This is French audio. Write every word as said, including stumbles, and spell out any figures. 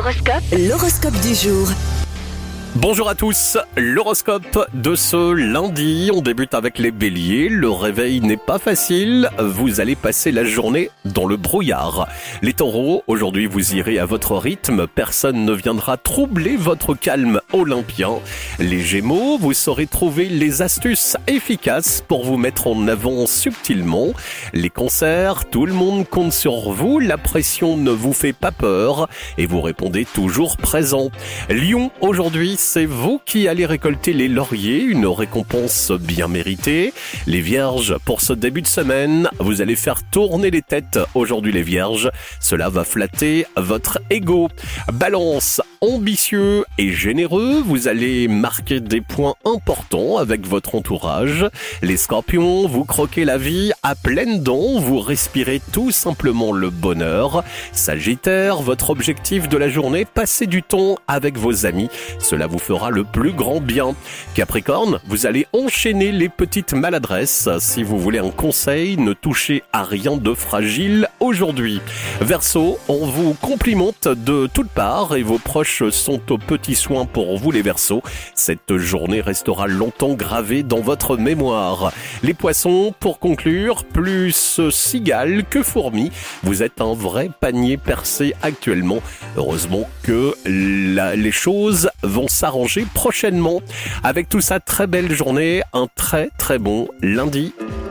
L'horoscope. L'horoscope du jour. Bonjour à tous, l'horoscope de ce lundi, on débute avec les béliers, le réveil n'est pas facile, vous allez passer la journée dans le brouillard. Les taureaux, aujourd'hui vous irez à votre rythme, personne ne viendra troubler votre calme olympien. Les gémeaux, vous saurez trouver les astuces efficaces pour vous mettre en avant subtilement. Les cancers, tout le monde compte sur vous, la pression ne vous fait pas peur et vous répondez toujours présent. Lion, aujourd'hui, c'est vous qui allez récolter les lauriers, une récompense bien méritée. Les vierges, pour ce début de semaine, vous allez faire tourner les têtes aujourd'hui les vierges. Cela va flatter votre ego. Balance, ambitieux et généreux, vous allez marquer des points importants avec votre entourage. Les scorpions, vous croquez la vie à pleines dents, vous respirez tout simplement le bonheur. Sagittaire, votre objectif de la journée, passer du temps avec vos amis. Cela vous fera le plus grand bien. Capricorne, vous allez enchaîner les petites maladresses. Si vous voulez un conseil, ne touchez à rien de fragile aujourd'hui. Verseau, on vous complimente de toutes parts et vos proches sont aux petits soins pour vous les Verseaux. Cette journée restera longtemps gravée dans votre mémoire. Les poissons, pour conclure, plus cigale que fourmi. Vous êtes un vrai panier percé actuellement. Heureusement que la, les choses vont s'arranger prochainement. Avec tout ça, très belle journée, un très très bon lundi.